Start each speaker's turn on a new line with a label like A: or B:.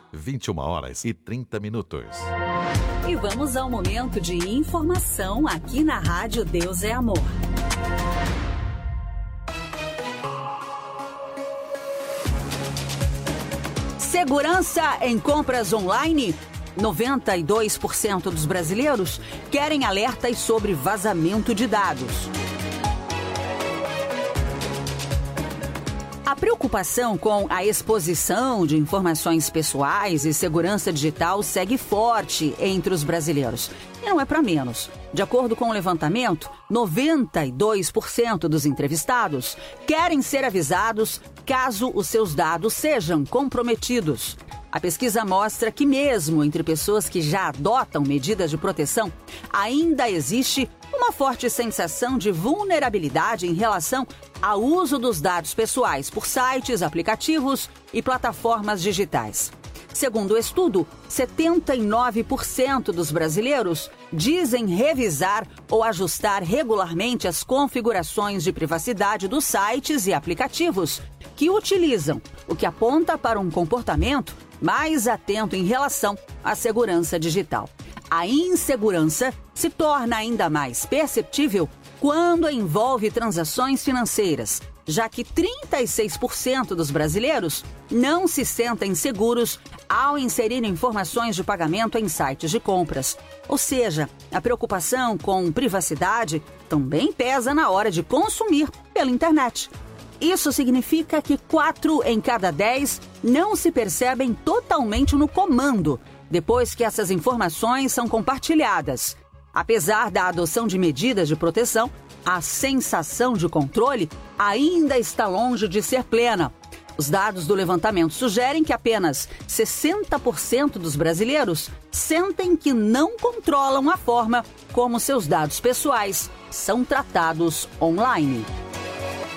A: 21h30.
B: E vamos ao momento de informação aqui na Rádio Deus é Amor. Segurança em compras online? 92% dos brasileiros querem alertas sobre vazamento de dados. A preocupação com a exposição de informações pessoais e segurança digital segue forte entre os brasileiros. E não é para menos. De acordo com o levantamento, 92% dos entrevistados querem ser avisados caso os seus dados sejam comprometidos. A pesquisa mostra que mesmo entre pessoas que já adotam medidas de proteção, ainda existe uma forte sensação de vulnerabilidade em relação ao uso dos dados pessoais por sites, aplicativos e plataformas digitais. Segundo o estudo, 79% dos brasileiros dizem revisar ou ajustar regularmente as configurações de privacidade dos sites e aplicativos que utilizam, o que aponta para um comportamento mais atento em relação à segurança digital. A insegurança se torna ainda mais perceptível quando envolve transações financeiras, já que 36% dos brasileiros não se sentem seguros ao inserir informações de pagamento em sites de compras. Ou seja, a preocupação com privacidade também pesa na hora de consumir pela internet. Isso significa que 4 em cada 10 não se percebem totalmente no comando, depois que essas informações são compartilhadas. Apesar da adoção de medidas de proteção, a sensação de controle ainda está longe de ser plena. Os dados do levantamento sugerem que apenas 60% dos brasileiros sentem que não controlam a forma como seus dados pessoais são tratados online.